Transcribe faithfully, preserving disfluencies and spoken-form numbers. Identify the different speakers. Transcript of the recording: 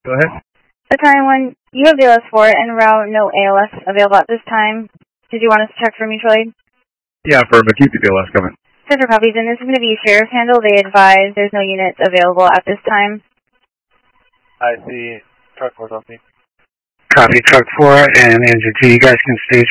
Speaker 1: Go ahead.
Speaker 2: The time when you have B L S four and route no A L S available at this time. Did you want us to check for mutual aid?
Speaker 1: Yeah, for keep the B L S coming.
Speaker 2: Center copies, and this is going to be sheriff handle. They advise there's no units available at this time.
Speaker 3: I see truck four, copy.
Speaker 4: Copy truck four and engine two. You guys can stage